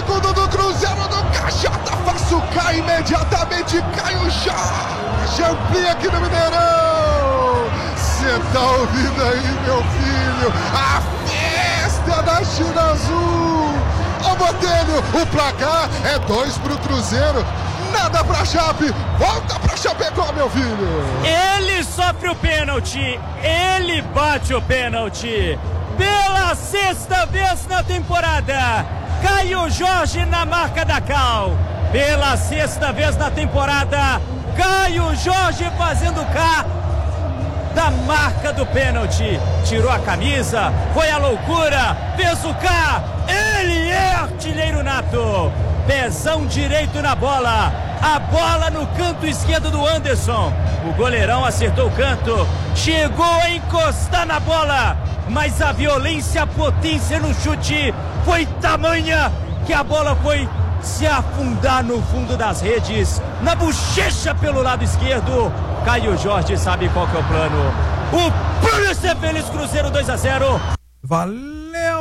segundo do Cruzeiro do Caixota, faço cá imediatamente, Caio Jorge, amplia aqui no Mineirão. Você tá ouvindo aí, meu filho? A festa da China Azul. Ô Botelho, o placar é 2 pro Cruzeiro, nada pra Chape, volta pra Chapecó, meu filho. Ele sofre o pênalti, ele bate o pênalti. Pela 6ª vez na temporada, Caio Jorge na marca da Cal. Pela 6ª vez na temporada, Caio Jorge fazendo cá da marca do pênalti. Tirou a camisa, foi a loucura, fez o cá. Ele é artilheiro nato. Pezão direito na bola. A bola no canto esquerdo do Anderson. O goleirão acertou o canto. Chegou a encostar na bola. Mas a violência, a potência no chute foi tamanha que a bola foi se afundar no fundo das redes. Na bochecha pelo lado esquerdo. Caio Jorge sabe qual que é o plano. O plano é ser feliz. Cruzeiro 2-0. Valeu!